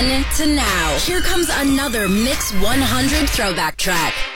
then to now. Here comes another Mix 100 throwback track.